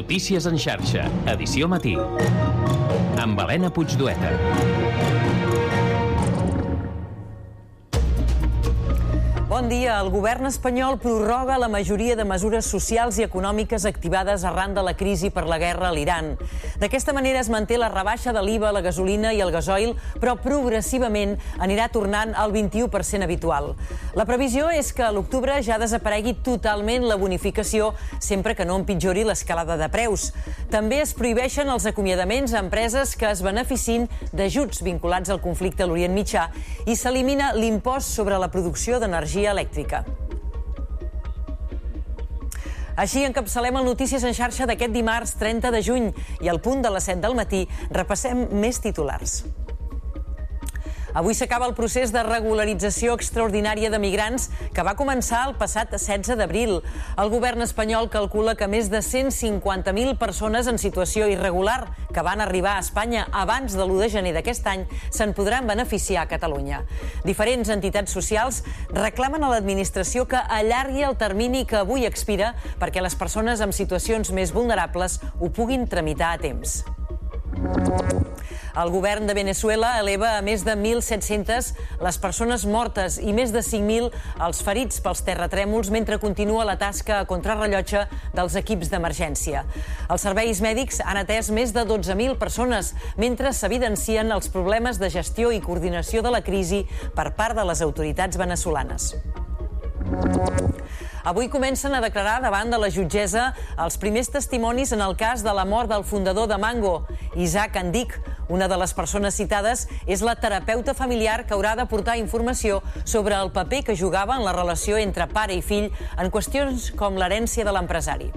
Notícies en xarxa, edició matí. Amb Helena Puigdueta. Bon dia. El govern espanyol prorroga la majoria de mesures socials i econòmiques activades arran de la crisi per la guerra a l'Iran. D'aquesta manera es manté la rebaixa de l'IVA a la gasolina i el gasoil, però progressivament anirà tornant al 21% habitual. La previsió és que a l'octubre ja desaparegui totalment la bonificació, sempre que no empitjori l'escalada de preus. També es prohibeixen els acomiadaments a empreses que es beneficin d'ajuts vinculats al conflicte a l'Orient Mitjà i s'elimina l'impost sobre la producció d'energia elèctrica. Així encapçalem el Notícies en xarxa d'aquest dimarts 30 de juny i al punt de les 7 del matí repassem més titulars. Avui s'acaba el procés de regularització extraordinària de migrants que va començar el passat 16 d'abril. El govern espanyol calcula que més de 150.000 persones en situació irregular que van arribar a Espanya abans de l'1 de gener d'aquest any se'n podran beneficiar a Catalunya. Diferents entitats socials reclamen a l'administració que allargui el termini que avui expira perquè les persones amb situacions més vulnerables ho puguin tramitar a temps. El govern de Veneçuela eleva a més de 1.700 les persones mortes i més de 5.000 els ferits pels terratrèmols mentre continua la tasca a contrarrellotge dels equips d'emergència. Els serveis mèdics han atès més de 12.000 persones mentre s'evidencien els problemes de gestió i coordinació de la crisi per part de les autoritats veneçolanes. Avui comencen a declarar davant de la jutgessa els primers testimonis en el cas de la mort del fundador de Mango, Isaac Andic. Una de les persones citades és la terapeuta familiar que haurà d'aportar informació sobre el paper que jugava en la relació entre pare i fill en qüestions com l'herència de l'empresari.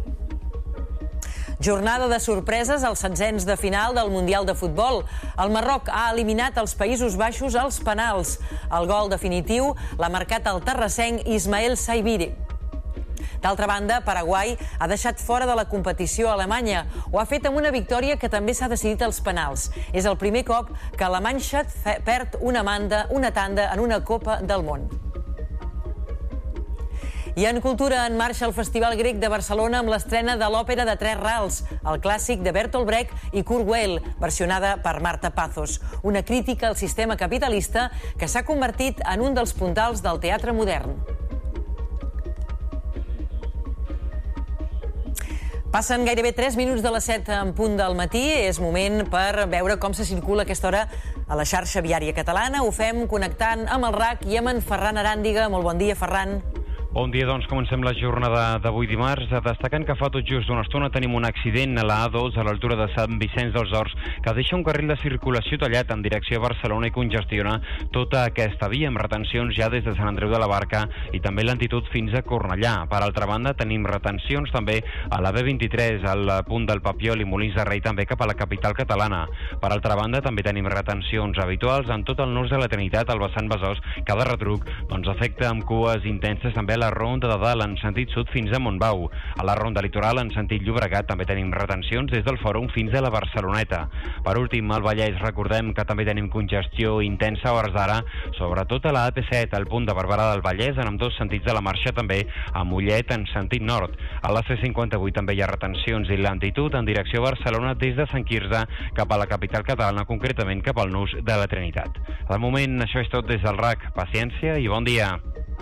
Jornada de sorpreses als setzents de final del Mundial de Futbol. El Marroc ha eliminat els Països Baixos als penals. El gol definitiu l'ha marcat el terrassenc Ismael Saibiri. D'altra banda, Paraguai ha deixat fora de la competició a Alemanya. Ho ha fet amb una victòria que també s'ha decidit als penals. És el primer cop que Alemanya perd una tanda en una Copa del Món. I en cultura, en marxa el Festival Grec de Barcelona amb l'estrena de l'òpera de Tres Rals, el clàssic de Bertolt Brecht i Kurt Weill, versionada per Marta Pazos. Una crítica al sistema capitalista que s'ha convertit en un dels puntals del teatre modern. Passen gairebé 3 minuts de les 7 en punt del matí. És moment per veure com se circula a aquesta hora a la xarxa viària catalana. Ho fem connectant amb el RAC i amb en Ferran Aràndiga. Molt bon dia, Ferran. Bon dia, doncs comencem la jornada d'avui dimarts, destacant que fa tot just una estona tenim un accident a la A2 a l'altura de Sant Vicenç dels Horts que deixa un carril de circulació tallat en direcció a Barcelona i congestiona tota aquesta via amb retencions ja des de Sant Andreu de la Barca i també lentitud fins a Cornellà. Per altra banda, tenim retencions també a la B23 al punt del Papiol i Molins de Rei també cap a la capital catalana. Per altra banda, també tenim retencions habituals en tot el nus de la Trinitat al vessant Besòs. Cada retruc afecta amb cues intenses també a la ronda de dalt en sentit sud fins a Montbau. A la ronda litoral en sentit Llobregat també tenim retencions des del Fòrum fins a la Barceloneta. Per últim, al Vallès recordem que també tenim congestió intensa a hores d'ara, sobretot a la AP7, al punt de Barberà del Vallès, en ambdós sentits de la marxa també a Mollet en sentit nord. A la C58 també hi ha retencions i lentitud en direcció a Barcelona des de Sant Quirze cap a la capital catalana, concretament cap al nus de la Trinitat. De moment, això és tot des del RAC. Paciència i bon dia.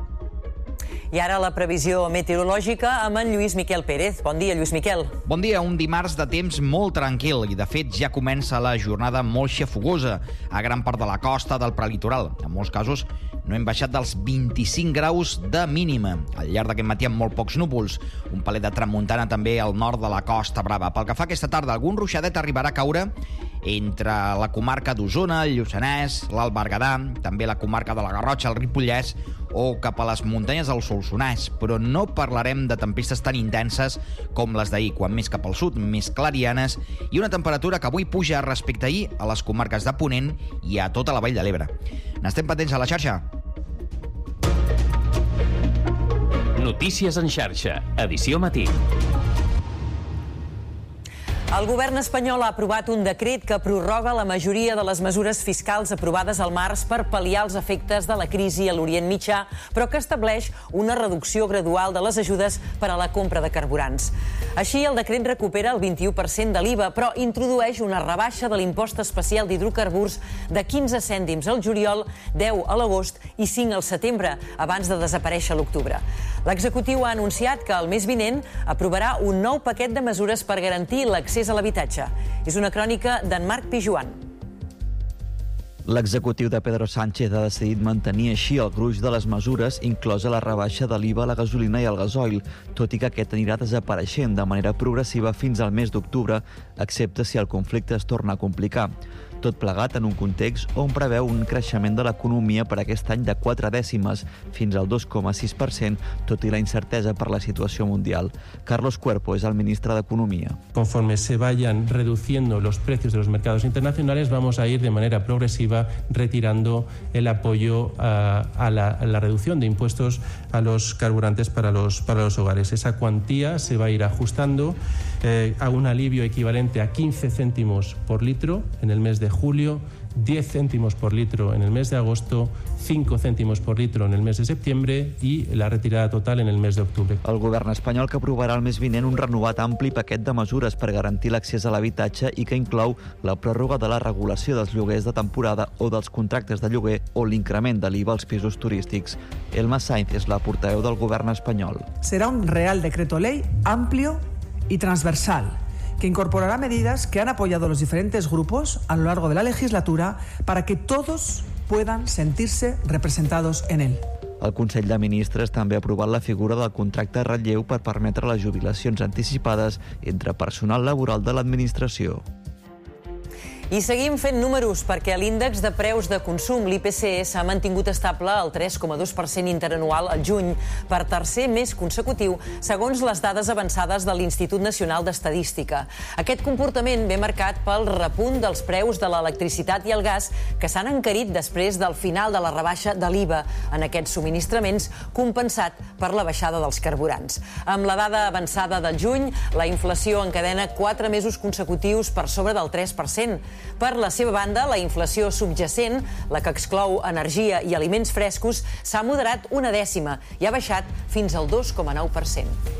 I ara la previsió meteorològica amb en Lluís Miquel Pérez. Bon dia, Lluís Miquel. Bon dia, un dimarts de temps molt tranquil i de fet ja comença la jornada molt xafogosa a gran part de la costa del prelitoral. En molts casos no hem baixat dels 25 graus de mínima. Al llarg d'aquest matí amb molt pocs núvols. Un palet de tramuntana també al nord de la Costa Brava. Pel que fa aquesta tarda, algun ruixadet arribarà a caure entre la comarca d'Osona, el Lluçanès, l'Alt Berguedà, també la comarca de la Garrotxa, el Ripollès o cap a les muntanyes del Solsonès, però no parlarem de tempestes tan intenses com les d'ahir, quan més cap al sud, més clarianes, i una temperatura que avui puja respecte a ahir a les comarques de Ponent i a tota la Vall de l'Ebre. N'estem patents a la xarxa. Notícies en xarxa, edició matí. El govern espanyol ha aprovat un decret que prorroga la majoria de les mesures fiscals aprovades al març per pal·liar els efectes de la crisi a l'Orient Mitjà, però que estableix una reducció gradual de les ajudes per a la compra de carburants. Així, el decret recupera el 21% de l'IVA, però introdueix una rebaixa de l'impost especial d'hidrocarburs de 15 cèntims al juliol, 10 a l'agost i 5 al setembre, abans de desaparèixer a l'octubre. L'executiu ha anunciat que el mes vinent aprovarà un nou paquet de mesures per garantir l'accés a l'habitatge. És una crònica d'en Marc Pijuan. L'executiu de Pedro Sánchez ha decidit mantenir així el gruix de les mesures, inclosa la rebaixa de l'IVA a la gasolina i al gasoil, tot i que aquest anirà desapareixent de manera progressiva fins al mes d'octubre, excepte si el conflicte es torna a complicar. Tot plegat en un context on preveu un creixement de l'economia per aquest any de 4 dècimes, fins al 2,6%, tot i la incertesa per la situació mundial. Carlos Cuerpo és el ministre d'Economia. Conforme se vayan reduciendo los precios de los mercados internacionales, vamos a ir de manera progresiva retirando el apoyo a la reducción de impuestos a los carburantes para los hogares. Esa cuantía se va a ir ajustando a un alivio equivalente a 15 céntimos por litro en el mes de julio, 10 céntimos por litro en el mes de agosto, 5 cèntimos por litro en el mes de septiembre i la retirada total en el mes d'octubre. El govern espanyol que aprovarà el mes vinent un renovat ampli paquet de mesures per garantir l'accés a l'habitatge i que inclou la pròrroga de la regulació dels lloguers de temporada o dels contractes de lloguer o l'increment de l'IVA als pisos turístics. Elma Sainz és la portaveu del govern espanyol. Será un Real Decreto Ley amplio y transversal, que incorporará medidas que han apoyado los diferentes grupos a lo largo de la legislatura para que todos puedan sentirse representados en él. El Consell de Ministres també ha aprovat la figura del contracte de relleu per permetre les jubilacions anticipades entre personal laboral de l'administració. I seguim fent números perquè l'índex de preus de consum, l'IPC, s'ha mantingut estable al 3,2% interanual al juny, per tercer mes consecutiu, segons les dades avançades de l'Institut Nacional d'Estadística. Aquest comportament ve marcat pel repunt dels preus de l'electricitat i el gas, que s'han encarit després del final de la rebaixa de l'IVA en aquests subministraments, compensat per la baixada dels carburants. Amb la dada avançada del juny, la inflació encadena 4 mesos consecutius per sobre del 3%. Per la seva banda, la inflació subjacent, la que exclou energia i aliments frescos, s'ha moderat 1 dècima i ha baixat fins al 2,9%.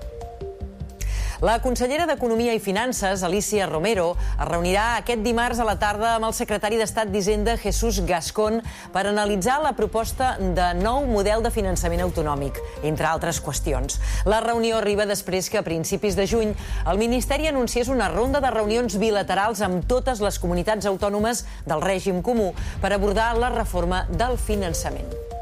La consellera d'Economia i Finances, Alicia Romero, es reunirà aquest dimarts a la tarda amb el secretari d'Estat d'Hisenda, Jesús Gascón, per analitzar la proposta de nou model de finançament autonòmic, entre altres qüestions. La reunió arriba després que a principis de juny el Ministeri anunciés una ronda de reunions bilaterals amb totes les comunitats autònomes del règim comú per abordar la reforma del finançament.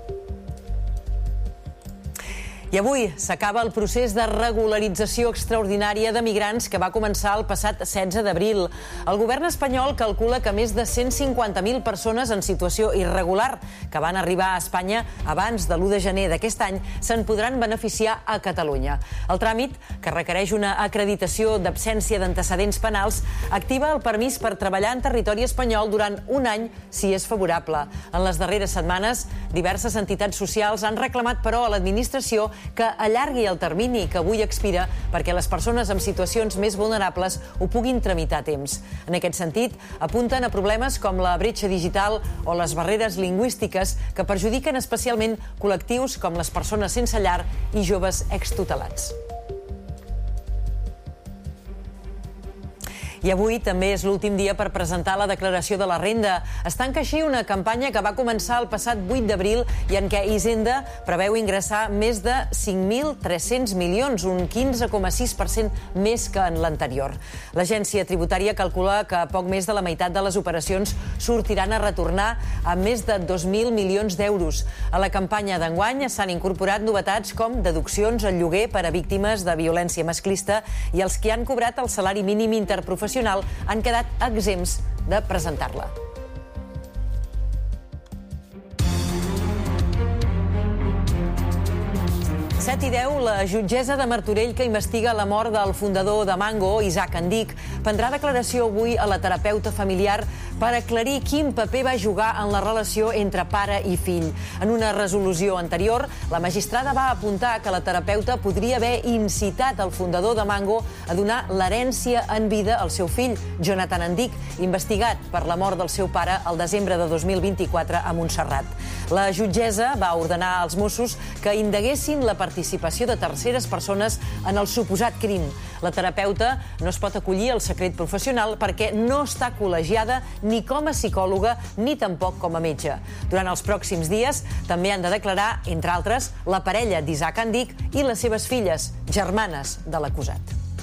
I avui s'acaba el procés de regularització extraordinària de migrants que va començar el passat 16 d'abril. El govern espanyol calcula que més de 150.000 persones en situació irregular que van arribar a Espanya abans de l'1 de gener d'aquest any se'n podran beneficiar a Catalunya. El tràmit, que requereix una acreditació d'absència d'antecedents penals, activa el permís per treballar en territori espanyol durant un any si és favorable. En les darreres setmanes, diverses entitats socials han reclamat, però, a l'administració que allargui el termini que avui expira perquè les persones amb situacions més vulnerables ho puguin tramitar a temps. En aquest sentit, apunten a problemes com la bretxa digital o les barreres lingüístiques que perjudiquen especialment col·lectius com les persones sense llar i joves extutelats. I avui també és l'últim dia per presentar la declaració de la renda. Es tanca així una campanya que va començar el passat 8 d'abril i en què Hisenda preveu ingressar més de 5.300 milions, un 15,6% més que en l'anterior. L'agència tributària calcula que poc més de la meitat de les operacions sortiran a retornar a més de 2.000 milions d'euros. A la campanya d'enguany s'han incorporat novetats com deduccions al lloguer per a víctimes de violència masclista i els que han cobrat el salari mínim interprofessional han quedat exempts de presentar-la. 7:10, la jutgessa de Martorell, que investiga la mort del fundador de Mango, Isaac Andic, prendrà declaració avui a la terapeuta familiar per aclarir quin paper va jugar en la relació entre pare i fill. En una resolució anterior, la magistrada va apuntar que la terapeuta podria haver incitat el fundador de Mango a donar l'herència en vida al seu fill, Jonathan Andic, investigat per la mort del seu pare al desembre de 2024 a Montserrat. La jutgessa va ordenar als Mossos que indaguessin la participació de terceres persones en el suposat crim. La terapeuta no es pot acollir al secret professional perquè no està col·legiada ni com a psicòloga ni tampoc com a metge. Durant els pròxims dies també han de declarar, entre altres, la parella d'Isaac Andic i les seves filles, germanes de l'acusat.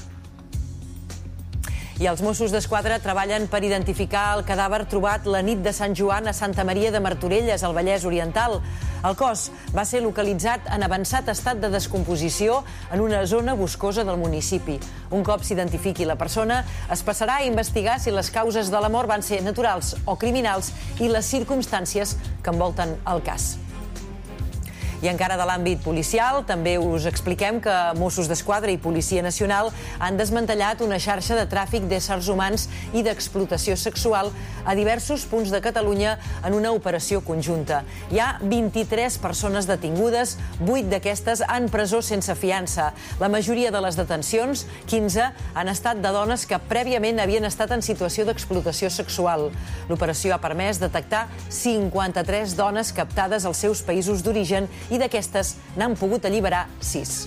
I els Mossos d'Esquadra treballen per identificar el cadàver trobat la nit de Sant Joan a Santa Maria de Martorelles, al Vallès Oriental. El cos va ser localitzat en avançat estat de descomposició en una zona boscosa del municipi. Un cop s'identifiqui la persona, es passarà a investigar si les causes de la mort van ser naturals o criminals i les circumstàncies que envolten el cas. I encara de l'àmbit policial, també us expliquem que Mossos d'Esquadra i Policia Nacional han desmantellat una xarxa de tràfic d'éssers humans i d'explotació sexual a diversos punts de Catalunya en una operació conjunta. Hi ha 23 persones detingudes, 8 d'aquestes en presó sense fiança. La majoria de les detencions, 15, han estat de dones que prèviament havien estat en situació d'explotació sexual. L'operació ha permès detectar 53 dones captades als seus països d'origen i d'aquestes n'han pogut alliberar 6.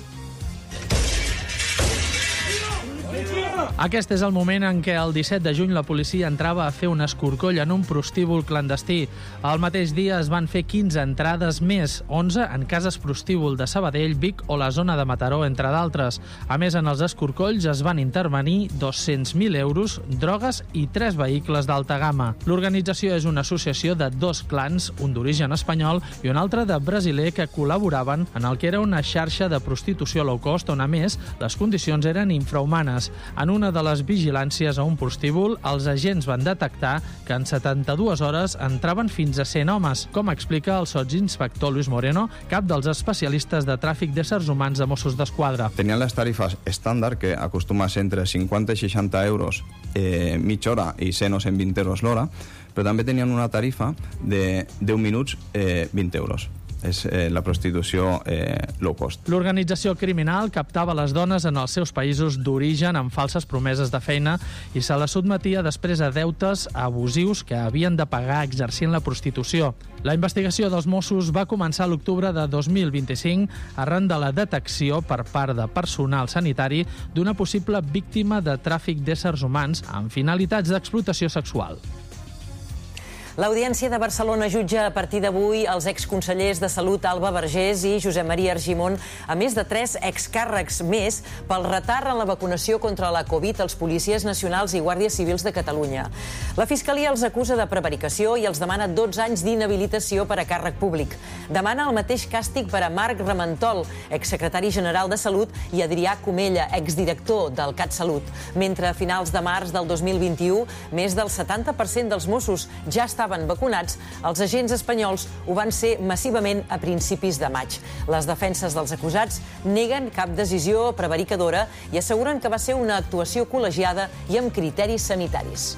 Aquest és el moment en què el 17 de juny la policia entrava a fer un escorcoll en un prostíbul clandestí. El mateix dia es van fer 15 entrades més, 11 en cases prostíbul de Sabadell, Vic o la zona de Mataró, entre d'altres. A més, en els escorcolls es van intervenir 200.000 euros, drogues i 3 vehicles d'alta gamma. L'organització és una associació de 2 clans, un d'origen espanyol i un altre de brasiler, que col·laboraven en el que era una xarxa de prostitució low cost on, a més, les condicions eren infrahumanes. En una de les vigilàncies a un prostíbul, els agents van detectar que en 72 hores entraven fins a 100 homes, com explica el sotsinspector Luis Moreno, cap dels especialistes de tràfic d'éssers humans de Mossos d'Esquadra. Tenien les tarifes estàndard, que acostuma a ser entre 50 i 60 euros mitja hora i 100 o 120 euros l'hora, però també tenien una tarifa de 10 minuts 20 euros. És la prostitució low cost. L'organització criminal captava les dones en els seus països d'origen amb falses promeses de feina i se les sotmetia després a deutes abusius que havien de pagar exercint la prostitució. La investigació dels Mossos va començar a l'octubre de 2025 arran de la detecció per part de personal sanitari d'una possible víctima de tràfic d'éssers humans amb finalitats d'explotació sexual. L'Audiència de Barcelona jutja a partir d'avui els exconsellers de Salut Alba Vergés i Josep Maria Argimon, a més de 3 excàrrecs més pel retard en la vacunació contra la Covid als policies nacionals i guàrdies civils de Catalunya. La Fiscalia els acusa de prevaricació i els demana 12 anys d'inhabilitació per a càrrec públic. Demana el mateix càstig per a Marc Ramentol, exsecretari general de Salut, i Adrià Comella, exdirector del CatSalut. Mentre a finals de març del 2021, més del 70% dels Mossos ja estaven vacunats, els agents espanyols ho van ser massivament a principis de maig. Les defenses dels acusats neguen cap decisió prevaricadora i asseguren que va ser una actuació col·legiada i amb criteris sanitaris.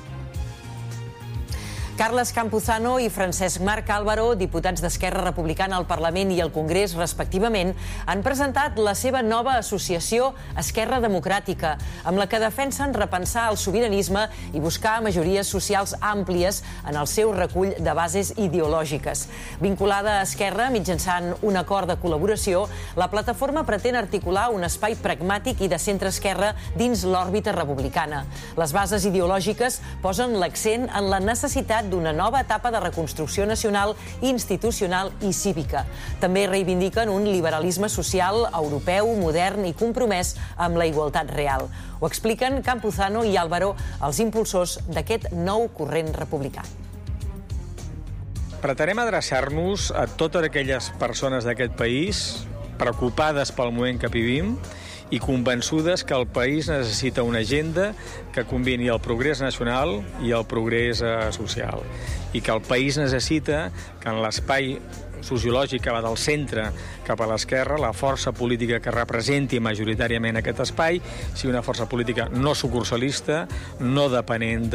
Carles Campuzano i Francesc Marc Álvaro, diputats d'Esquerra Republicana al Parlament i al Congrés, respectivament, han presentat la seva nova associació Esquerra Democràtica, amb la que defensen repensar el sobiranisme i buscar majories socials àmplies en el seu recull de bases ideològiques. Vinculada a Esquerra mitjançant un acord de col·laboració, la plataforma pretén articular un espai pragmàtic i de centre-esquerra dins l'òrbita republicana. Les bases ideològiques posen l'accent en la necessitat d'una nova etapa de reconstrucció nacional, institucional i cívica. També reivindiquen un liberalisme social europeu, modern i compromès amb la igualtat real. Ho expliquen Campuzano i Álvaro, els impulsors d'aquest nou corrent republicà. Pretenem adreçar-nos a totes aquelles persones d'aquest país preocupades pel moment que vivim i convençudes que el país necessita una agenda que combini el progrés nacional i el progrés social. I que el país necessita que en l'espai sociològic que va del centre cap a l'esquerra, la força política que representi majoritàriament aquest espai, sigui una força política no sucursalista, no depenent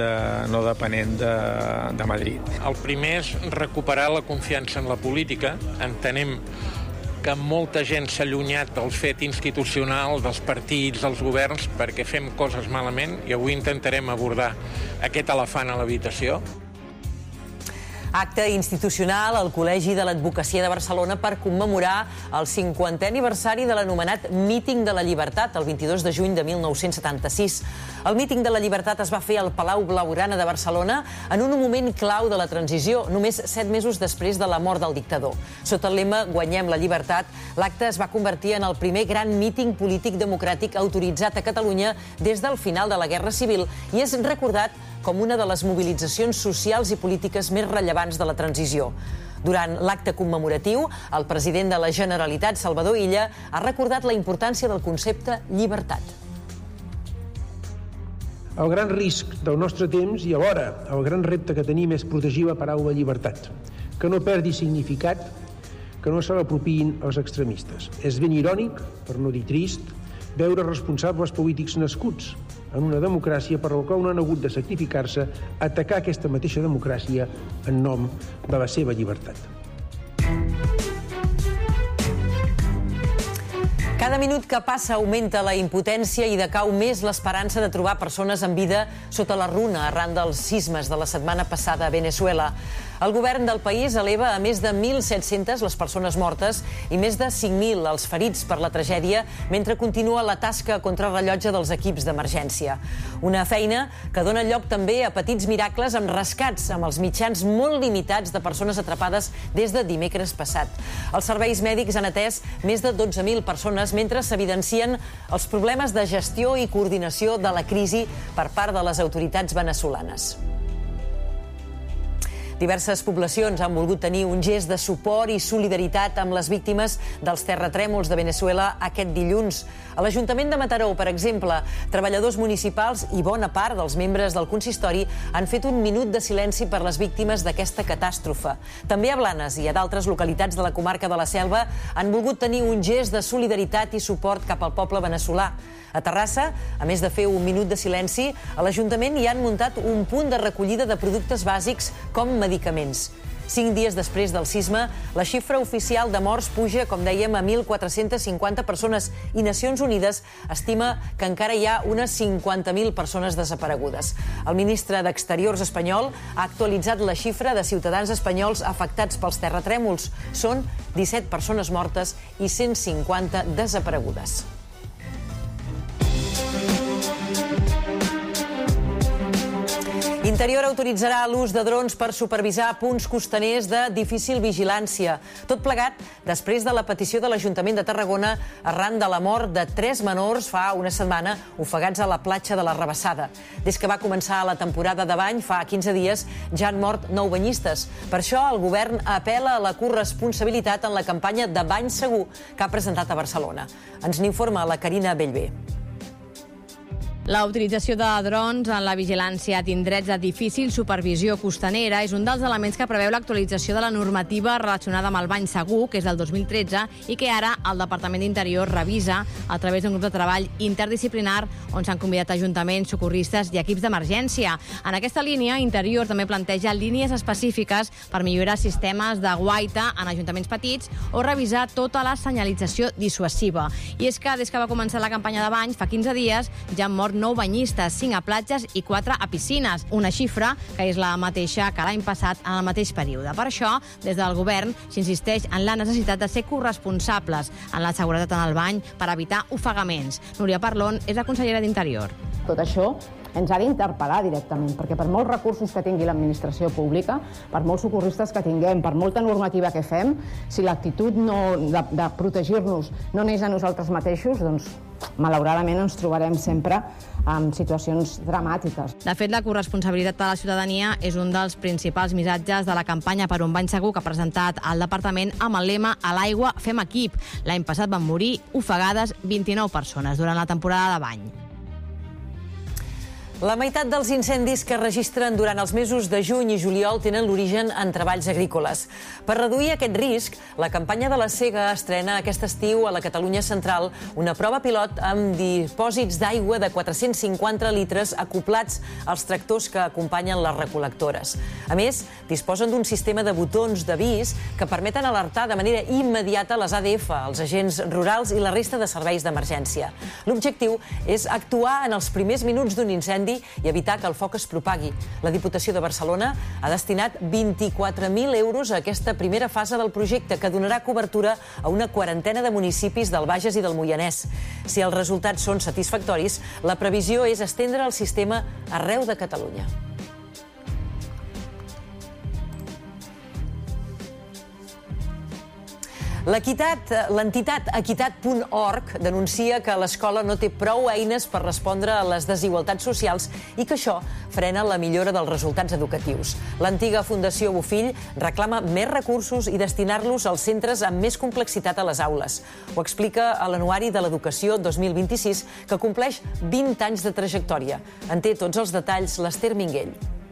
de Madrid. El primer és recuperar la confiança en la política. Entenem que molta gent s'ha allunyat del fet institucional, dels partits, dels governs, perquè fem coses malament, i avui intentarem abordar aquest elefant a l'habitació. Acte institucional al Col·legi de l'Advocacia de Barcelona per commemorar el 50è aniversari de l'anomenat Míting de la Llibertat, el 22 de juny de 1976. El Míting de la Llibertat es va fer al Palau Blaugrana de Barcelona en un moment clau de la transició, només 7 mesos després de la mort del dictador. Sota el lema Guanyem la llibertat, l'acte es va convertir en el primer gran míting polític democràtic autoritzat a Catalunya des del final de la Guerra Civil i és recordat com una de les mobilitzacions socials i polítiques més rellevants de la transició. Durant l'acte commemoratiu, el president de la Generalitat, Salvador Illa, ha recordat la importància del concepte llibertat. El gran risc del nostre temps i alhora el gran repte que tenim és protegir la paraula llibertat, que no perdi significat, que no se l'apropiïn els extremistes. És ben irònic, per no dir trist, veure responsables polítics nascuts en una democràcia per la qual no han hagut de sacrificar-se a atacar aquesta mateixa democràcia en nom de la seva llibertat. Cada minut que passa augmenta la impotència i decau més l'esperança de trobar persones en vida sota la runa arran dels sismes de la setmana passada a Veneçuela. El govern del país eleva a més de 1.700 les persones mortes i més de 5.000 els ferits per la tragèdia mentre continua la tasca contra rellotge dels equips d'emergència. Una feina que dona lloc també a petits miracles amb rescats, amb els mitjans molt limitats de persones atrapades des de dimecres passat. Els serveis mèdics han atès més de 12.000 persones mentre s'evidencien els problemes de gestió i coordinació de la crisi per part de les autoritats veneçolanes. Diverses poblacions han volgut tenir un gest de suport i solidaritat amb les víctimes dels terratrèmols de Veneçuela aquest dilluns. A l'Ajuntament de Mataró, per exemple, treballadors municipals i bona part dels membres del consistori han fet un minut de silenci per les víctimes d'aquesta catàstrofe. També a Blanes i a d'altres localitats de la comarca de la Selva han volgut tenir un gest de solidaritat i suport cap al poble veneçolà. A Terrassa, a més de fer un minut de silenci, a l'Ajuntament hi han muntat un punt de recollida de productes bàsics com medicaments. 5 dies després del sisme, la xifra oficial de morts puja, com dèiem, a 1.450 persones i Nacions Unides estima que encara hi ha unes 50.000 persones desaparegudes. El ministre d'Exteriors espanyol ha actualitzat la xifra de ciutadans espanyols afectats pels terratrèmols. Són 17 persones mortes i 150 desaparegudes. Interior autoritzarà l'ús de drons per supervisar punts costaners de difícil vigilància. Tot plegat després de la petició de l'Ajuntament de Tarragona arran de la mort de 3 menors fa una setmana ofegats a la platja de la Rabassada. Des que va començar la temporada de bany, fa 15 dies, ja han mort 9 banyistes. Per això el govern apel·la a la corresponsabilitat en la campanya de bany segur que ha presentat a Barcelona. Ens n'informa la Carina Bellver. La utilització de drons en la vigilància d'indrets de difícil supervisió costanera és un dels elements que preveu l'actualització de la normativa relacionada amb el bany segur, que és del 2013, i que ara el Departament d'Interior revisa a través d'un grup de treball interdisciplinar on s'han convidat ajuntaments, socorristes i equips d'emergència. En aquesta línia, Interior també planteja línies específiques per millorar sistemes de guaita en ajuntaments petits o revisar tota la senyalització dissuasiva. I és que des que va començar la campanya de bany, fa 15 dies, ja han mort 9 banyistes, 5 a platges i 4 a piscines, una xifra que és la mateixa que l'any passat en el mateix període. Per això, des del govern s'insisteix en la necessitat de ser corresponsables en la seguretat en el bany per evitar ofegaments. Núria Parlon és la consellera d'Interior. Tot això ens ha d'interpel·lar directament, perquè per molts recursos que tingui l'administració pública, per molts socorristes que tinguem, per molta normativa que fem, si l'actitud de protegir-nos no neix a nosaltres mateixos, doncs malauradament ens trobarem sempre en situacions dramàtiques. De fet, la corresponsabilitat de la ciutadania és un dels principals missatges de la campanya per un bany segur que ha presentat el departament amb el lema "A l'aigua fem equip". L'any passat van morir ofegades 29 persones durant la temporada de bany. La meitat dels incendis que es registren durant els mesos de juny i juliol tenen l'origen en treballs agrícoles. Per reduir aquest risc, la campanya de la Sega estrena aquest estiu a la Catalunya Central una prova pilot amb dipòsits d'aigua de 450 litres acoplats als tractors que acompanyen les recol·lectores. A més, disposen d'un sistema de botons d'avís que permeten alertar de manera immediata les ADF, els agents rurals i la resta de serveis d'emergència. L'objectiu és actuar en els primers minuts d'un incendi i evitar que el foc es propagui. La Diputació de Barcelona ha destinat 24.000 euros a aquesta primera fase del projecte, que donarà cobertura a una quarantena de municipis del Bages i del Moianès. Si els resultats són satisfactoris, la previsió és estendre el sistema arreu de Catalunya. L'entitat Equitat.org denuncia que l'escola no té prou eines per respondre a les desigualtats socials i que això frena la millora dels resultats educatius. L'antiga Fundació Bofill reclama més recursos i destinar-los als centres amb més complexitat a les aules. Ho explica a l'Anuari de l'Educació 2026, que compleix 20 anys de trajectòria. En té tots els detalls l'Ester Minguell.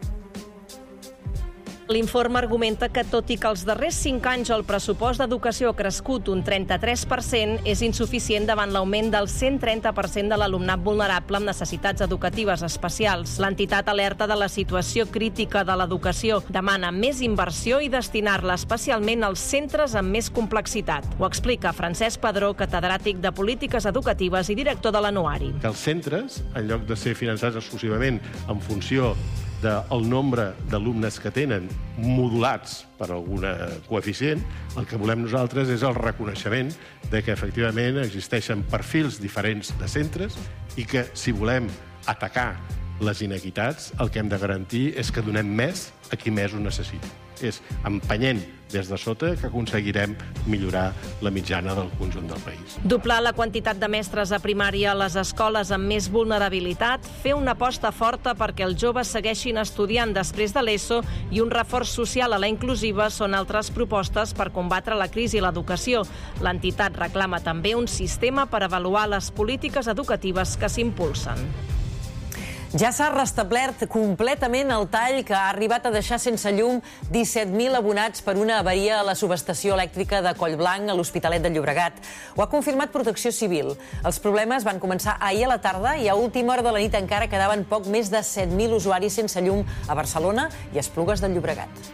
L'informe argumenta que, tot i que els darrers 5 anys el pressupost d'educació ha crescut un 33%, és insuficient davant l'augment del 130% de l'alumnat vulnerable amb necessitats educatives especials. L'entitat alerta de la situació crítica de l'educació, demana més inversió i destinar-la especialment als centres amb més complexitat. Ho explica Francesc Padró, catedràtic de Polítiques Educatives i director de l'Anuari. Que els centres, en lloc de ser finançats exclusivament en funció del nombre d'alumnes que tenen modulats per algun coeficient, el que volem nosaltres és el reconeixement de que efectivament existeixen perfils diferents de centres i que, si volem atacar les inequitats, el que hem de garantir és que donem més a qui més ho necessita. És empenyent des de sota que aconseguirem millorar la mitjana del conjunt del país. Doblar la quantitat de mestres a primària a les escoles amb més vulnerabilitat, fer una aposta forta perquè els joves segueixin estudiant després de l'ESO i un reforç social a la inclusiva són altres propostes per combatre la crisi a l'educació. L'entitat reclama també un sistema per avaluar les polítiques educatives que s'impulsen. Ja s'ha restablert completament el tall que ha arribat a deixar sense llum 17.000 abonats per una avaria a la subestació elèctrica de Collblanc, a l'Hospitalet de Llobregat. Ho ha confirmat Protecció Civil. Els problemes van començar ahir a la tarda i a última hora de la nit encara quedaven poc més de 7.000 usuaris sense llum a Barcelona i a Esplugues del Llobregat.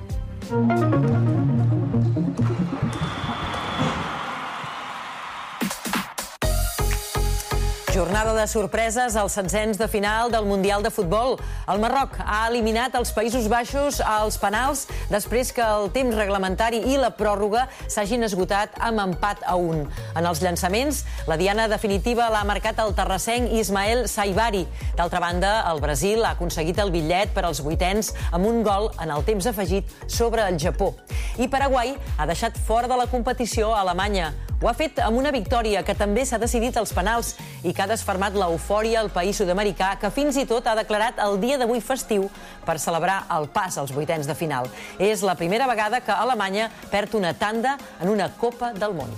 Jornada de sorpreses als setzents de final del Mundial de Futbol. El Marroc ha eliminat els Països Baixos als penals després que el temps reglamentari i la pròrroga s'hagin esgotat amb empat a 1. En els llançaments, la diana definitiva l'ha marcat el terrassenc Ismael Saibari. D'altra banda, el Brasil ha aconseguit el bitllet per als vuitens amb un gol en el temps afegit sobre el Japó. I Paraguai ha deixat fora de la competició a Alemanya. Ho ha fet amb una victòria que també s'ha decidit als penals i que ha desfermat l'eufòria al país sud-americà, que fins i tot ha declarat el dia d'avui festiu per celebrar el pas als vuitens de final. És la primera vegada que Alemanya perd una tanda en una Copa del Món.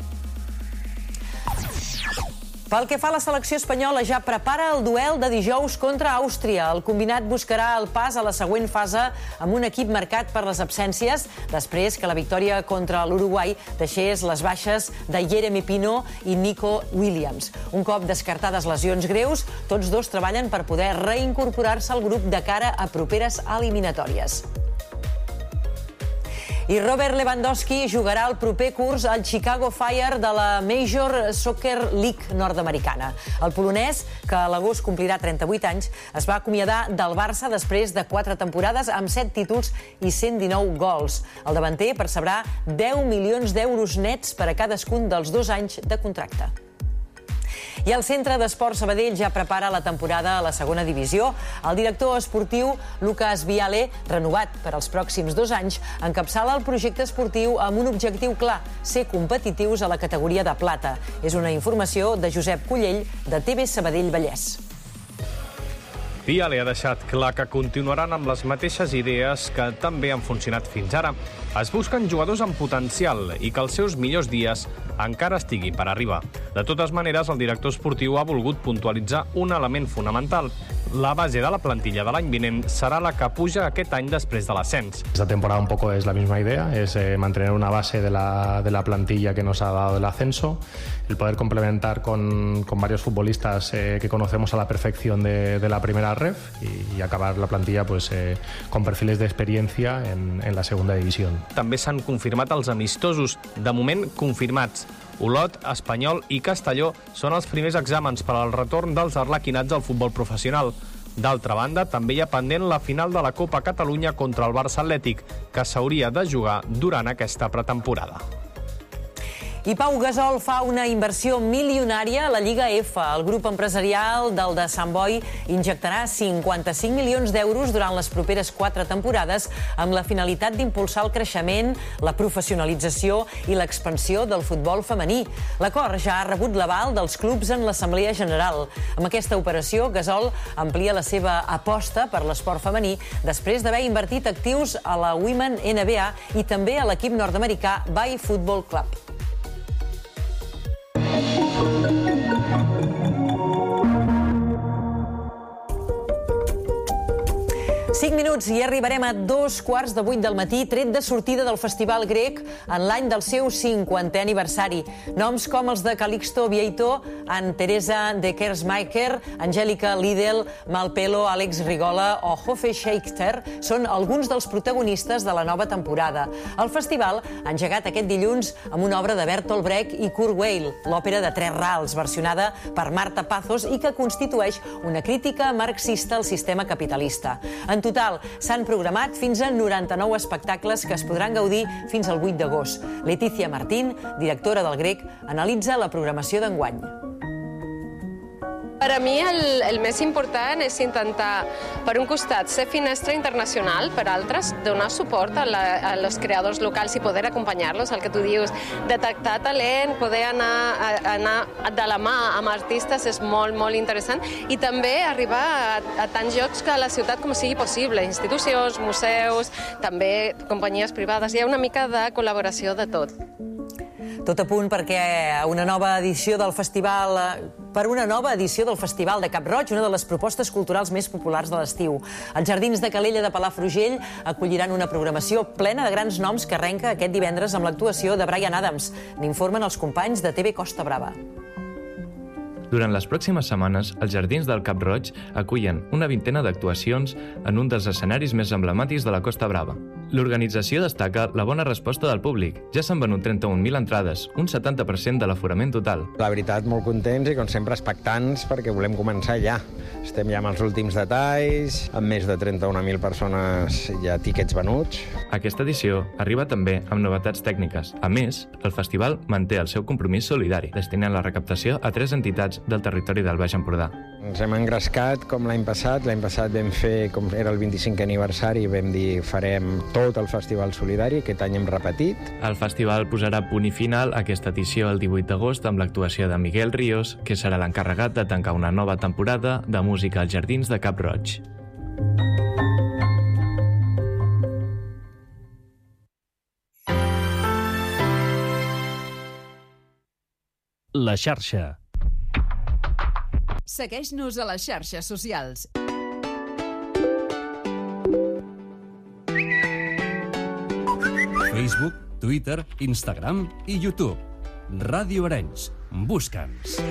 Pel que fa a la selecció espanyola, ja prepara el duel de dijous contra Àustria. El combinat buscarà el pas a la següent fase amb un equip marcat per les absències, després que la victòria contra l'Uruguai deixés les baixes de Jeremy Pino i Nico Williams. Un cop descartades lesions greus, tots dos treballen per poder reincorporar-se al grup de cara a properes eliminatòries. I Robert Lewandowski jugarà el proper curs al Chicago Fire de la Major Soccer League nord-americana. El polonès, que a l'agost complirà 38 anys, es va acomiadar del Barça després de 4 temporades amb 7 títols i 119 gols. El davanter percebrà 10 milions d'euros nets per a cadascun dels 2 anys de contracte. I el Centre d'Esport Sabadell ja prepara la temporada a la segona divisió. El director esportiu Lucas Viale, renovat per als pròxims 2 anys, encapçala el projecte esportiu amb un objectiu clar, ser competitius a la categoria de plata. És una informació de Josep Cullell, de TV Sabadell Vallès. Viale ha deixat clar que continuaran amb les mateixes idees que també han funcionat fins ara. Es busquen jugadors amb potencial i que els seus millors dies encara estiguin per arribar. De totes maneres, el director esportiu ha volgut puntualitzar un element fonamental, La base de la plantilla de l'any vinent serà la que puja aquest any després de l'ascens. Esta temporada un poco es la misma idea, es mantener una base de la plantilla que nos ha dado el ascenso, el poder complementar con varios futbolistas que conocemos a la perfección de la primera ref y acabar la plantilla pues, con perfiles de experiencia en la segunda división. També s'han confirmat els amistosos, de moment confirmats. Olot, Espanyol i Castelló són els primers exàmens per al retorn dels arlequinats al futbol professional. D'altra banda, també hi ha pendent la final de la Copa Catalunya contra el Barça Atlètic, que s'hauria de jugar durant aquesta pretemporada. I Pau Gasol fa una inversió milionària a la Lliga F. El grup empresarial del de Sant Boi injectarà 55 milions d'euros durant les properes 4 temporades amb la finalitat d'impulsar el creixement, la professionalització i l'expansió del futbol femení. L'acord ja ha rebut l'aval dels clubs en l'Assemblea General. Amb aquesta operació, Gasol amplia la seva aposta per l'esport femení després d'haver invertit actius a la Women NBA i també a l'equip nord-americà Bay Football Club. 5 minuts i arribarem a 7:15 del matí, tret de sortida del Festival Grec en l'any del seu 50è aniversari. Noms com els de Calixto Vieito, Ann Teresa de Kersmacher, Angèlica Lidl, Malpelo, Àlex Rigola o Hofe Schechter són alguns dels protagonistes de la nova temporada. El festival ha engegat aquest dilluns amb una obra de Bertolt Brecht i Kurt Weill, l'òpera de 3 rals, versionada per Marta Pazos i que constitueix una crítica marxista al sistema capitalista. En total, s'han programat fins a 99 espectacles que es podran gaudir fins al 8 d'agost. Letícia Martín, directora del Grec, analitza la programació d'enguany. Per a mi el més important és intentar, per un costat, ser finestra internacional, per altres, donar suport als creadors locals i poder acompanyar-los, el que tu dius, detectar talent, poder anar de la mà amb artistes és molt, molt interessant i també arribar a tants llocs que a la ciutat com sigui possible, institucions, museus, també companyies privades, hi ha una mica de col·laboració de tot. Tot a punt perquè una nova edició del festival de Cap-roig, una de les propostes culturals més populars de l'estiu. Els Jardins de Calella de Palafrugell acolliran una programació plena de grans noms que arrenca aquest divendres amb l'actuació de Bryan Adams. N'informen els companys de TV Costa Brava. Durant les pròximes setmanes, els Jardins del Cap-roig acullen una vintena d'actuacions en un dels escenaris més emblemàtics de la Costa Brava. L'organització destaca la bona resposta del públic. Ja s'han venut 31.000 entrades, un 70% de l'aforament total. La veritat, molt contents i, com sempre, expectants perquè volem començar ja. Estem ja amb els últims detalls, amb més de 31.000 persones ja tiquets venuts. Aquesta edició arriba també amb novetats tècniques. A més, el festival manté el seu compromís solidari, destinant la recaptació a 3 entitats del territori del Baix Empordà. Ens hem engrescat com l'any passat. L'any passat vam fer, com era el 25è aniversari, vam dir farem tot el festival solidari. Aquest any hem repetit. El festival posarà punt i final a aquesta edició el 18 d'agost amb l'actuació de Miguel Ríos, que serà l'encarregat de tancar una nova temporada de música als Jardins de Cap-roig. La xarxa. Segueix-nos a les xarxes socials. Facebook, Twitter, Instagram i YouTube. Ràdio Arenys. Busca'ns.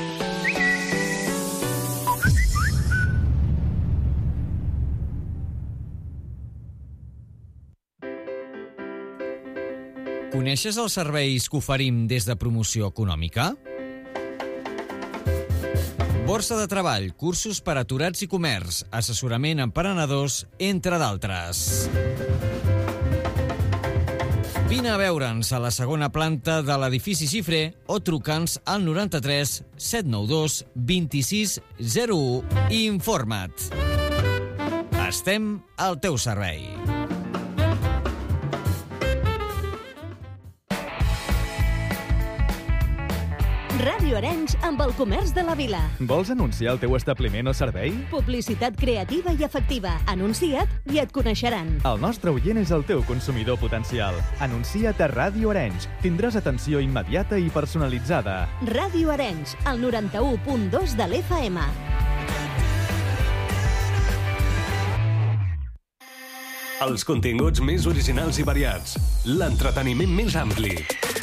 Coneixes els serveis que oferim des de Promoció Econòmica? Borsa de treball, cursos per a aturats i comerç, assessorament a emprenedors, entre d'altres. Vine a veure'ns a la segona planta de l'edifici Xifré o truca'ns al 93 792 26 01 i informa't. Estem al teu servei. Ràdio Arenys amb el comerç de la vila. Vols anunciar el teu establiment o servei? Publicitat creativa i efectiva. Anuncia't i et coneixeran. El nostre oient és el teu consumidor potencial. Anuncia't a Ràdio Arenys. Tindràs atenció immediata i personalitzada. Ràdio Arenys, el 91.2 de l'FM. Els continguts més originals i variats. L'entreteniment més ampli.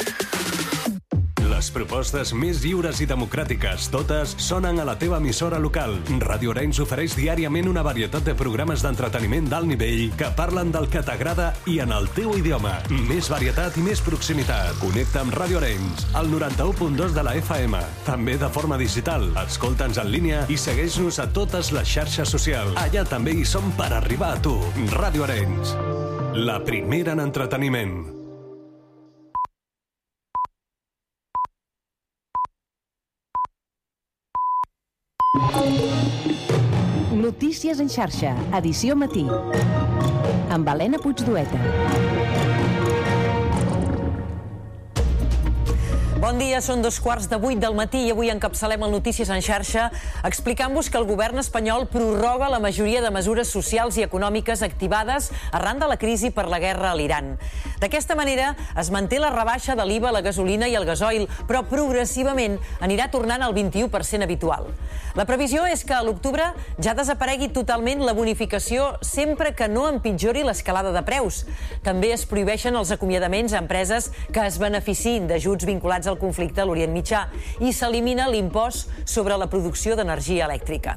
Les propostes més lliures i democràtiques, totes sonen a la teva emissora local. Ràdio Arenys ofereix diàriament una varietat de programes d'entreteniment d'alt nivell que parlen del que t'agrada i en el teu idioma. Més varietat i més proximitat. Connecta amb Ràdio Arenys, al 91.2 de la FM. També de forma digital. Escolta'ns en línia i segueix-nos a totes les xarxes socials. Allà també hi som per arribar a tu. Ràdio Arenys, la primera en entreteniment. Notícies en xarxa, edició matí. Amb Helena Puigdueta. Bon dia, són 7:45 del matí i avui encapçalem el Notícies en xarxa explicant-vos que el govern espanyol prorroga la majoria de mesures socials i econòmiques activades arran de la crisi per la guerra a l'Iran. D'aquesta manera es manté la rebaixa de l'IVA a la gasolina i al gasoil, però progressivament anirà tornant al 21% habitual. La previsió és que a l'octubre ja desaparegui totalment la bonificació sempre que no empitjori l'escalada de preus. També es prohibeixen els acomiadaments a empreses que es beneficiïn d'ajuts vinculats al conflicte a l'Orient Mitjà i s'elimina l'impost sobre la producció d'energia elèctrica.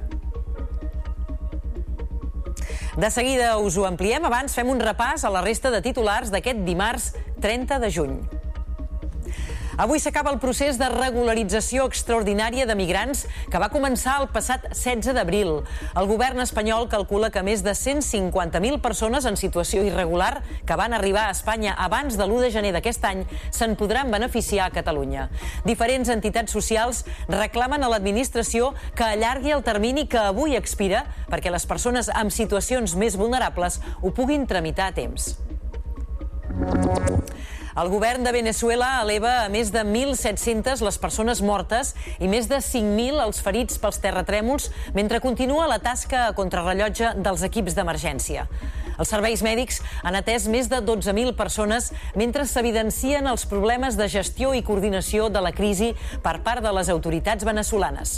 De seguida us ho ampliem, abans fem un repàs a la resta de titulars d'aquest dimarts 30 de juny. Avui s'acaba el procés de regularització extraordinària de migrants que va començar el passat 16 d'abril. El govern espanyol calcula que més de 150.000 persones en situació irregular que van arribar a Espanya abans de l'1 de gener d'aquest any se'n podran beneficiar a Catalunya. Diferents entitats socials reclamen a l'administració que allargui el termini que avui expira perquè les persones amb situacions més vulnerables ho puguin tramitar a temps. El govern de Venezuela eleva a més de 1.700 les persones mortes i més de 5.000 els ferits pels terratrèmols mentre continua la tasca a contrarrellotge dels equips d'emergència. Els serveis mèdics han atès més de 12.000 persones mentre s'evidencien els problemes de gestió i coordinació de la crisi per part de les autoritats veneçolanes.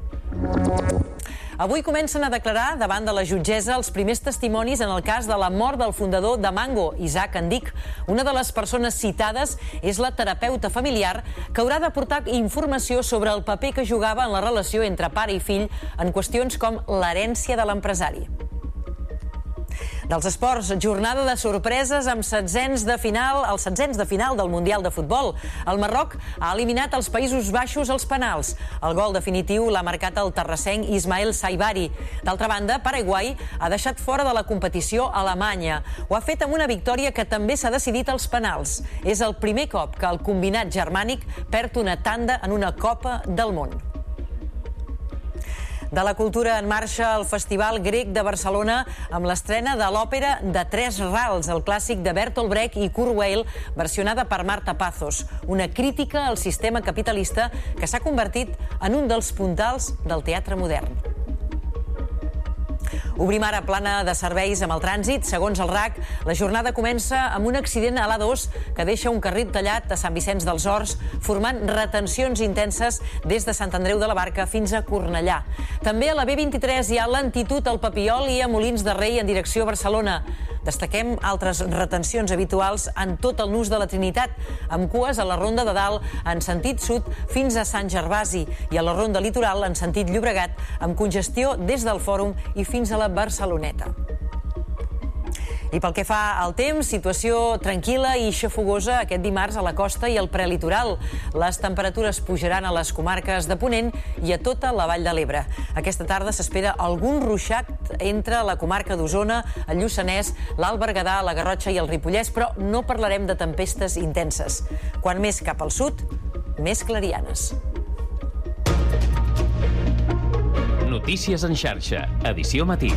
Avui comencen a declarar davant de la jutgessa els primers testimonis en el cas de la mort del fundador de Mango, Isaac Andic. Una de les persones citades és la terapeuta familiar que haurà d'aportar informació sobre el paper que jugava en la relació entre pare i fill en qüestions com l'herència de l'empresari. Dels esports, jornada de sorpreses amb els setzents de final del Mundial de Futbol. El Marroc ha eliminat els Països Baixos als penals. El gol definitiu l'ha marcat el terrassenc Ismael Saibari. D'altra banda, Paraguai ha deixat fora de la competició Alemanya. Ho ha fet amb una victòria que també s'ha decidit als penals. És el primer cop que el combinat germànic perd una tanda en una Copa del Món. De la cultura en marxa el Festival Grec de Barcelona amb l'estrena de l'òpera de Tres Rals, el clàssic de Bertolt Brecht i Kurt Weill, versionada per Marta Pazos, una crítica al sistema capitalista que s'ha convertit en un dels puntals del teatre modern. Obrim ara plana de serveis amb el trànsit. Segons el RAC, la jornada comença amb un accident a l'A2 que deixa un carril tallat a Sant Vicenç dels Horts, formant retencions intenses des de Sant Andreu de la Barca fins a Cornellà. També a la B23 hi ha lentitud al Papiol i a Molins de Rei en direcció a Barcelona. Destaquem altres retencions habituals en tot el nus de la Trinitat, amb cues a la Ronda de Dalt en sentit sud fins a Sant Gervasi i a la Ronda Litoral en sentit Llobregat, amb congestió des del Fòrum i fins a la Barceloneta. I pel que fa al temps, situació tranquil·la i xafogosa aquest dimarts a la costa i al prelitoral. Les temperatures pujaran a les comarques de Ponent i a tota la Vall de l'Ebre. Aquesta tarda s'espera algun ruixat entre la comarca d'Osona, el Lluçanès, l'Alt Berguedà, la Garrotxa i el Ripollès, però no parlarem de tempestes intenses. Quan més cap al sud, més clarianes. Notícies en xarxa, edició matí.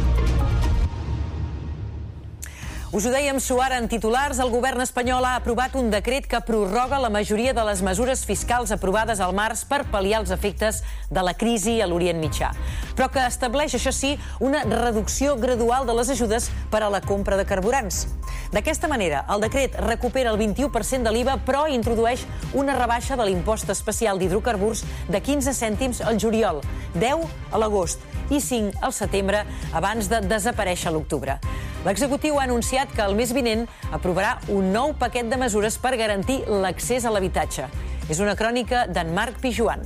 Us ho dèiem suara en titulars, el govern espanyol ha aprovat un decret que prorroga la majoria de les mesures fiscals aprovades al març per pal·liar els efectes de la crisi a l'Orient Mitjà, però que estableix, això sí, una reducció gradual de les ajudes per a la compra de carburants. D'aquesta manera, el decret recupera el 21% de l'IVA, però introdueix una rebaixa de l'impost especial d'hidrocarburs de 15 cèntims al juliol, 10 a l'agost i 5 al setembre, abans de desaparèixer a l'octubre. L'executiu ha anunciat que el mes vinent aprovarà un nou paquet de mesures per garantir l'accés a l'habitatge. És una crònica d'en Marc Pijuan.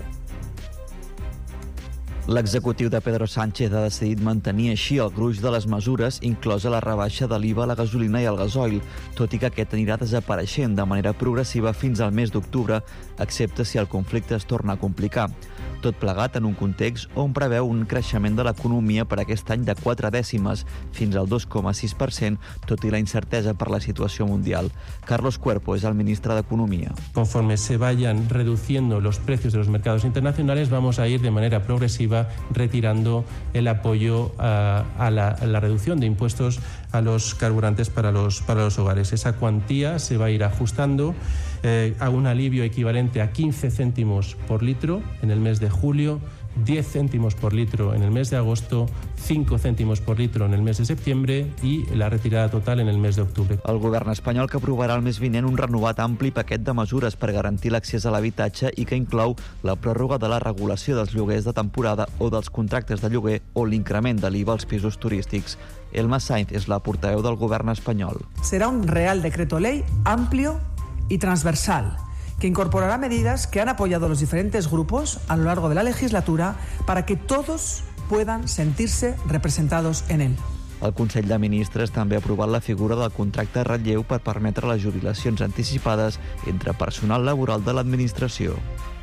L'executiu de Pedro Sánchez ha decidit mantenir així el gruix de les mesures, inclosa la rebaixa de l'IVA a la gasolina i al gasoil, tot i que aquest anirà desapareixent de manera progressiva fins al mes d'octubre, excepte si el conflicte es torna a complicar. Tot plegat en un context on preveu un creixement de l'economia per aquest any de 4 dècimes, fins al 2,6%, tot i la incertesa per la situació mundial. Carlos Cuerpo és el ministre d'Economia. Conforme se vayan reduciendo los precios de los mercados internacionales, vamos a ir de manera progresiva retirando el apoyo a la reducción de impuestos a los carburantes para los hogares. Esa cuantía se va a ir ajustando a un alivio equivalente a 15 céntimos por litro en el mes de julio, 10 céntimos por litro en el mes de agosto, 5 cèntimos por litro en el mes de septiembre i la retirada total en el mes d'octubre. El govern espanyol que aprovarà el mes vinent un renovat ampli paquet de mesures per garantir l'accés a l'habitatge i que inclou la pròrroga de la regulació dels lloguers de temporada o dels contractes de lloguer o l'increment de l'IVA als pisos turístics. Elma Sainz és la portaveu del govern espanyol. Será un Real Decreto Ley amplio y transversal, que incorporará medidas que han apoyado los diferentes grupos a lo largo de la legislatura para que todos puedan sentirse representados en él. El Consell de Ministres també ha aprovat la figura del contracte de relleu per permetre les jubilacions anticipades entre personal laboral de l'administració.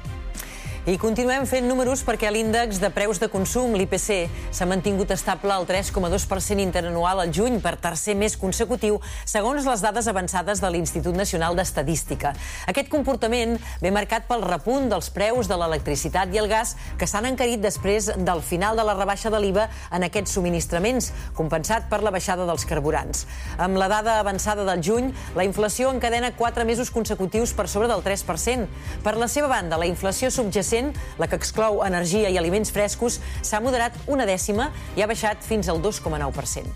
I continuem fent números perquè l'índex de preus de consum, l'IPC, s'ha mantingut estable al 3,2% interanual al juny per tercer mes consecutiu, segons les dades avançades de l'Institut Nacional d'Estadística. Aquest comportament ve marcat pel repunt dels preus de l'electricitat i el gas que s'han encarit després del final de la rebaixa de l'IVA en aquests subministraments, compensat per la baixada dels carburants. Amb la dada avançada del juny, la inflació encadena 4 mesos consecutius per sobre del 3%. Per la seva banda, la inflació subjacent, la que exclou energia i aliments frescos, s'ha moderat 1 dècima i ha baixat fins al 2,9%.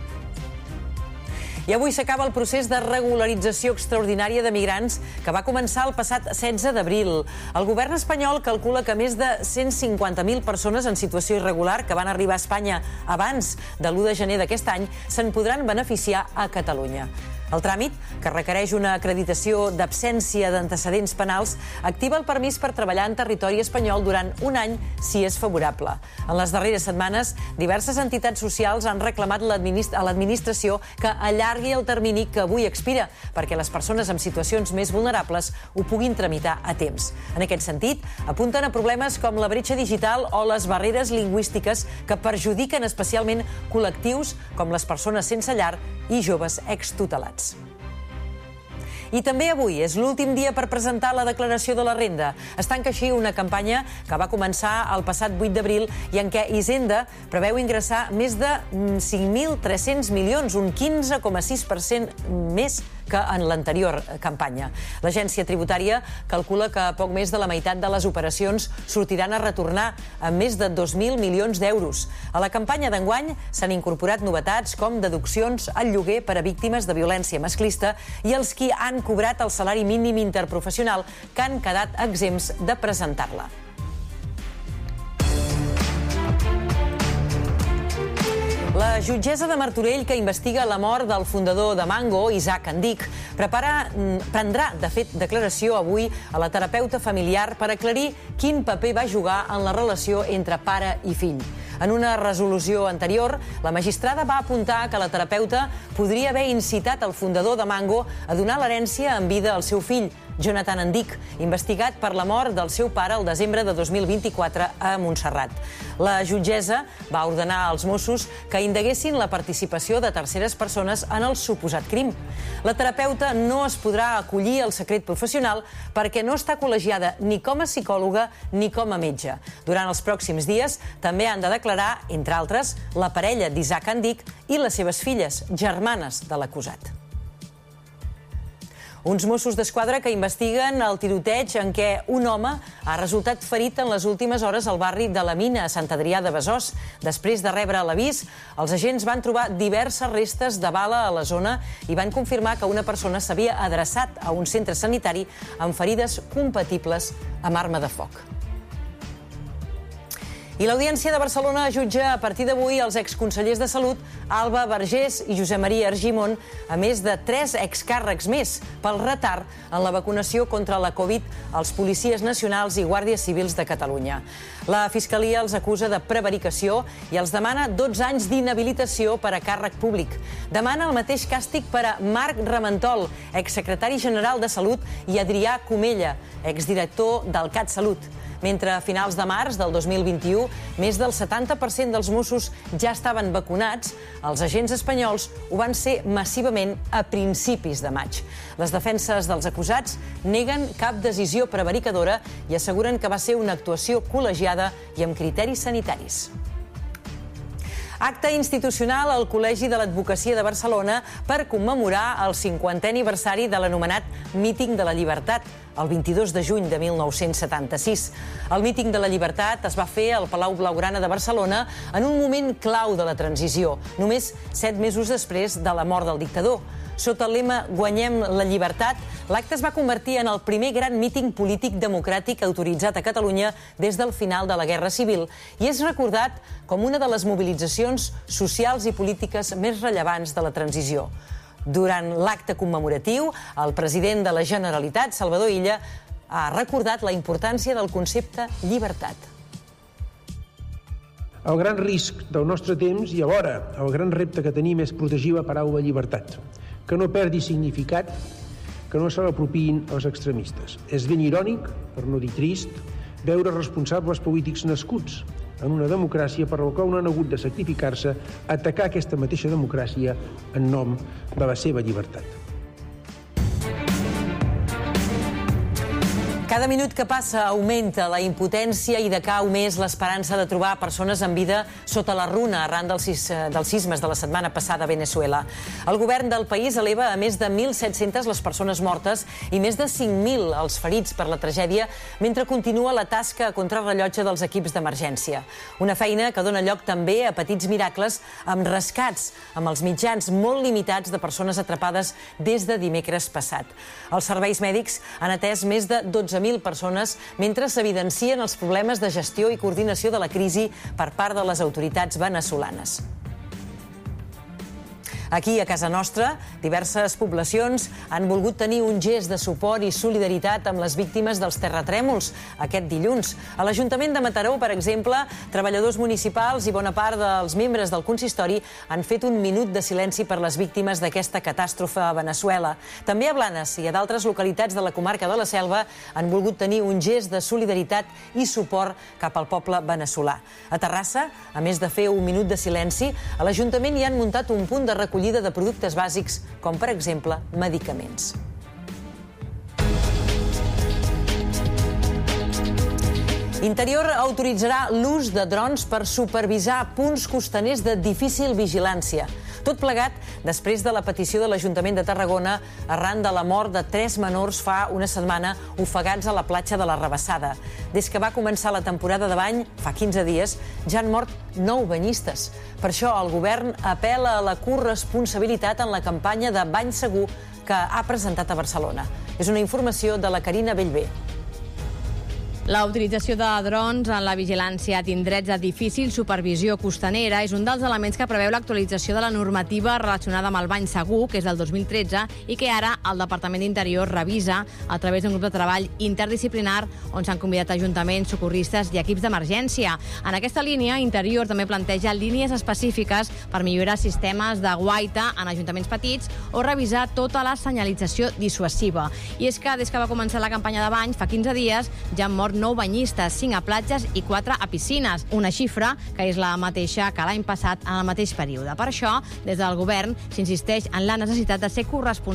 I avui s'acaba el procés de regularització extraordinària de migrants que va començar el passat 16 d'abril. El govern espanyol calcula que més de 150.000 persones en situació irregular que van arribar a Espanya abans de l'1 de gener d'aquest any se'n podran beneficiar a Catalunya. El tràmit, que requereix una acreditació d'absència d'antecedents penals, activa el permís per treballar en territori espanyol durant un any si és favorable. En les darreres setmanes, diverses entitats socials han reclamat a l'administració que allargui el termini que avui expira, perquè les persones amb situacions més vulnerables ho puguin tramitar a temps. En aquest sentit, apunten a problemes com la bretxa digital o les barreres lingüístiques que perjudiquen especialment col·lectius com les persones sense llar i joves extutelats. I també avui és l'últim dia per presentar la declaració de la renda. Es tanca així una campanya que va començar el passat 8 d'abril i en què Hisenda preveu ingressar més de 5.300 milions, un 15,6% més que en l'anterior campanya. L'agència tributària calcula que poc més de la meitat de les operacions sortiran a retornar amb més de 2.000 milions d'euros. A la campanya d'enguany s'han incorporat novetats com deduccions al lloguer per a víctimes de violència masclista i els qui han cobrat el salari mínim interprofessional que han quedat exempts de presentar-la. La jutgessa de Martorell, que investiga la mort del fundador de Mango, Isaac Andic, prendrà, de fet, declaració avui a la terapeuta familiar per aclarir quin paper va jugar en la relació entre pare i fill. En una resolució anterior, la magistrada va apuntar que la terapeuta podria haver incitat el fundador de Mango a donar l'herència en vida al seu fill, Jonathan Andic, investigat per la mort del seu pare el desembre de 2024 a Montserrat. La jutgessa va ordenar als Mossos que indaguessin la participació de terceres persones en el suposat crim. La terapeuta no es podrà acollir al secret professional perquè no està col·legiada ni com a psicòloga ni com a metge. Durant els pròxims dies també han de declarar, entre altres, la parella d'Isaac Andic i les seves filles, germanes de l'acusat. Uns Mossos d'Esquadra que investiguen el tiroteig en què un home ha resultat ferit en les últimes hores al barri de la Mina, a Sant Adrià de Besòs. Després de rebre l'avís, els agents van trobar diverses restes de bala a la zona i van confirmar que una persona s'havia adreçat a un centre sanitari amb ferides compatibles amb arma de foc. I l'Audiència de Barcelona jutja a partir d'avui els exconsellers de Salut Alba Vergés i Josep Maria Argimon, a més de 3 excàrrecs més, pel retard en la vacunació contra la Covid als policies nacionals i guàrdies civils de Catalunya. La Fiscalia els acusa de prevaricació i els demana 12 anys d'inhabilitació per a càrrec públic. Demana el mateix càstig per a Marc Ramentol, exsecretari general de Salut, i Adrià Comella, exdirector del CatSalut. Mentre a finals de març del 2021 més del 70% dels Mossos ja estaven vacunats, els agents espanyols ho van ser massivament a principis de maig. Les defenses dels acusats neguen cap decisió prevaricadora i asseguren que va ser una actuació col·legiada i amb criteris sanitaris. Acte institucional al Col·legi de l'Advocacia de Barcelona per commemorar el 50è aniversari de l'anomenat Míting de la Llibertat, el 22 de juny de 1976. El Míting de la Llibertat es va fer al Palau Blaugrana de Barcelona en un moment clau de la transició, només 7 mesos després de la mort del dictador. Sota el lema Guanyem la llibertat, l'acte es va convertir en el primer gran míting polític democràtic autoritzat a Catalunya des del final de la Guerra Civil i és recordat com una de les mobilitzacions socials i polítiques més rellevants de la transició. Durant l'acte commemoratiu, el president de la Generalitat, Salvador Illa, ha recordat la importància del concepte llibertat. El gran risc del nostre temps i alhora el gran repte que tenim és protegir la paraula llibertat, que no perdi significat, que no se l'apropiïn els extremistes. És ben irònic, per no dir trist, veure responsables polítics nascuts en una democràcia per la qual no han hagut de sacrificar-se a atacar aquesta mateixa democràcia en nom de la seva llibertat. Cada minut que passa augmenta la impotència i decau més l'esperança de trobar persones en vida sota la runa arran dels sismes de la setmana passada a Venezuela. El govern del país eleva a més de 1.700 les persones mortes i més de 5.000 els ferits per la tragèdia, mentre continua la tasca a contrarrellotge dels equips d'emergència. Una feina que dona lloc també a petits miracles amb rescats, amb els mitjans molt limitats de persones atrapades des de dimecres passat. Els serveis mèdics han atès més de 12.000 persones mentre s'evidencien els problemes de gestió i coordinació de la crisi per part de les autoritats venezolanes. Aquí, a casa nostra, diverses poblacions han volgut tenir un gest de suport i solidaritat amb les víctimes dels terratrèmols aquest dilluns. A l'Ajuntament de Mataró, per exemple, treballadors municipals i bona part dels membres del consistori han fet un minut de silenci per les víctimes d'aquesta catàstrofe a Venezuela. També a Blanes i a d'altres localitats de la comarca de la Selva han volgut tenir un gest de solidaritat i suport cap al poble veneçolà. A Terrassa, a més de fer un minut de silenci, a l'Ajuntament hi han muntat un punt de recollida de productes bàsics, com per exemple medicaments. Interior autoritzarà l'ús de drons per supervisar punts costaners de difícil vigilància. Tot plegat després de la petició de l'Ajuntament de Tarragona arran de la mort de 3 menors fa una setmana ofegats a la platja de la Rabassada. Des que va començar la temporada de bany, fa 15 dies, ja han mort 9 banyistes. Per això el govern apel·la a la corresponsabilitat en la campanya de Bany Segur que ha presentat a Barcelona. És una informació de la Carina Bellver. La utilització de drons en la vigilància d'indrets de difícil supervisió costanera és un dels elements que preveu l'actualització de la normativa relacionada amb el bany segur, que és del 2013, i que ara el Departament d'Interior revisa a través d'un grup de treball interdisciplinar on s'han convidat ajuntaments, socorristes i equips d'emergència. En aquesta línia, Interior també planteja línies específiques per millorar sistemes de guaita en ajuntaments petits o revisar tota la senyalització dissuasiva. I és que des que va començar la campanya de bany, fa 15 dies, ja han mort 9 banyistes, 5 a platges i 4 a piscines, una xifra que és la mateixa que l'any passat en el mateix període. Per això, des del govern s'insisteix en la necessitat de ser corresponsable